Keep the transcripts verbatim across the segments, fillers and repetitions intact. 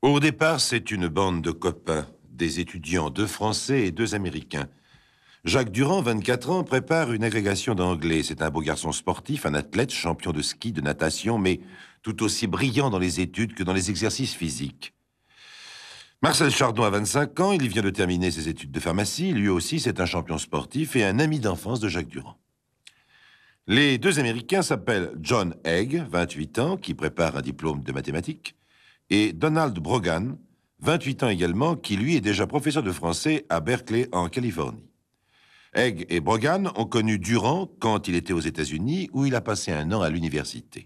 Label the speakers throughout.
Speaker 1: Au départ, c'est une bande de copains, des étudiants, deux Français et deux Américains. Jacques Durand, vingt-quatre ans, prépare une agrégation d'anglais. C'est un beau garçon sportif, un athlète, champion de ski, de natation, mais tout aussi brillant dans les études que dans les exercices physiques. Marcel Chardon a vingt-cinq ans, il vient de terminer ses études de pharmacie. Lui aussi, c'est un champion sportif et un ami d'enfance de Jacques Durand. Les deux Américains s'appellent John Egg, vingt-huit ans, qui prépare un diplôme de mathématiques, et Donald Brogan, vingt-huit ans également, qui lui est déjà professeur de français à Berkeley, en Californie. Egg et Brogan ont connu Durand quand il était aux États-Unis, où il a passé un an à l'université.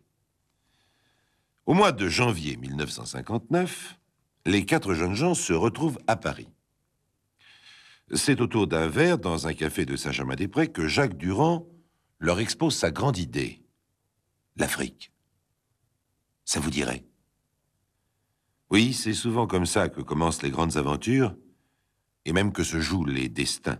Speaker 1: Au mois de janvier mille neuf cent cinquante-neuf, les quatre jeunes gens se retrouvent à Paris. C'est autour d'un verre dans un café de Saint-Germain-des-Prés que Jacques Durand leur expose sa grande idée, l'Afrique. Ça vous dirait? Oui, c'est souvent comme ça que commencent les grandes aventures, et même que se jouent les destins.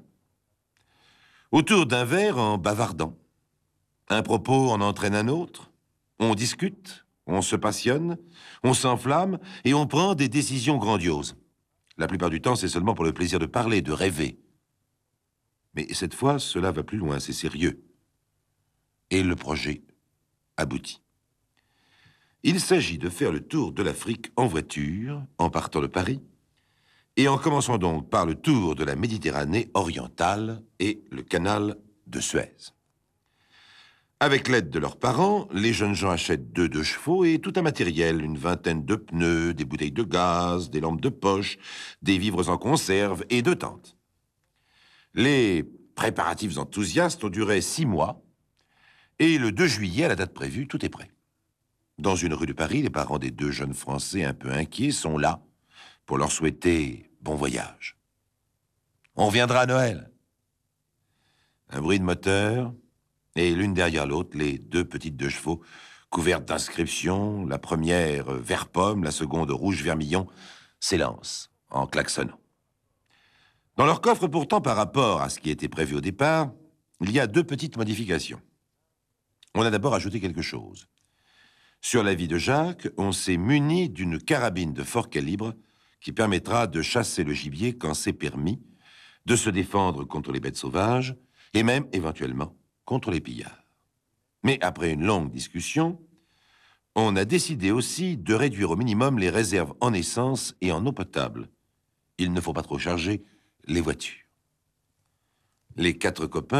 Speaker 1: Autour d'un verre en bavardant. Un propos en entraîne un autre. On discute, on se passionne, on s'enflamme, et on prend des décisions grandioses. La plupart du temps, c'est seulement pour le plaisir de parler, de rêver. Mais cette fois, cela va plus loin, c'est sérieux. Et le projet aboutit. Il s'agit de faire le tour de l'Afrique en voiture, en partant de Paris, et en commençant donc par le tour de la Méditerranée orientale et le canal de Suez. Avec l'aide de leurs parents, les jeunes gens achètent deux deux chevaux et tout un matériel, une vingtaine de pneus, des bouteilles de gaz, des lampes de poche, des vivres en conserve et deux tentes. Les préparatifs enthousiastes ont duré six mois, et le deux juillet, à la date prévue, tout est prêt. Dans une rue de Paris, les parents des deux jeunes Français un peu inquiets sont là pour leur souhaiter bon voyage. On reviendra à Noël. Un bruit de moteur, et l'une derrière l'autre, les deux petites deux chevaux, couvertes d'inscriptions, la première vert pomme, la seconde rouge vermillon, s'élancent en klaxonnant. Dans leur coffre, pourtant, par rapport à ce qui était prévu au départ, il y a deux petites modifications. On a d'abord ajouté quelque chose. Sur l'avis de Jacques, on s'est muni d'une carabine de fort calibre qui permettra de chasser le gibier quand c'est permis, de se défendre contre les bêtes sauvages et même, éventuellement, contre les pillards. Mais après une longue discussion, on a décidé aussi de réduire au minimum les réserves en essence et en eau potable. Il ne faut pas trop charger les voitures. Les quatre copains